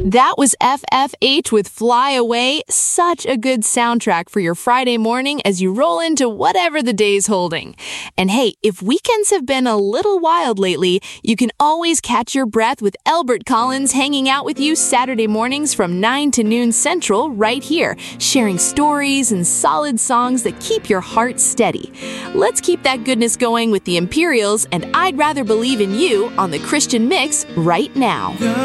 That was FFH with Fly Away. Such a good soundtrack for your Friday morning as you roll into whatever the day's holding. And hey, if weekends have been a little wild lately, you can always catch your breath with Elbert Collins hanging out with you Saturday mornings from 9 to noon Central right here, sharing stories and solid songs that keep your heart steady. Let's keep that goodness going with the Imperials and I'd Rather Believe in You on the Christian Mix right now.